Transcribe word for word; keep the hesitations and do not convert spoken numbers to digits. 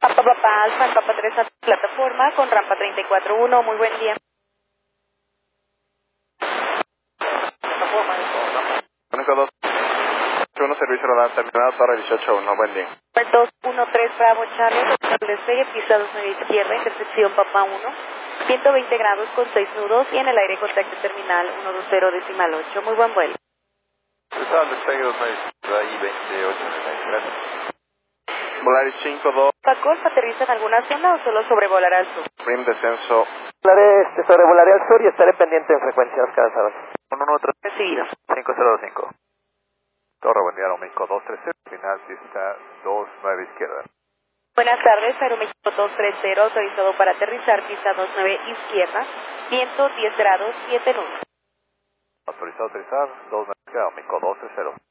Papa Papa Alfa, Papa tres a plataforma con rampa treinta y cuatro uno, muy buen día. Único dos, uno servicio rodante terminado, Torre dieciocho uno, buen día. dos uno tres Bravo Charlie, el despegue, pista dos nueve izquierda, intersección Papa uno, ciento veinte grados con seis nudos y en el aire contacto terminal ciento veinte decimal ocho, muy buen vuelo. Está el despegue dos nueve izquierda y veintiocho, gracias. Volaris cinco dos. Pacos, ¿aterriza en alguna zona o solo sobrevolará al sur? Prim descenso. Volaré, este, sobrevolaré al sur y estaré pendiente en frecuencias cada sábado. uno uno tres Recibido. cinco cero dos cinco. Torre, buen día, Aeroméxico dos tres cero, final pista dos nueve izquierda. Buenas tardes, Aeroméxico dos tres cero, autorizado para aterrizar, pista dos nueve izquierda, ciento diez grados, siete nudos. Autorizado a aterrizar, dos nueve izquierda, Aeroméxico dos tres cero.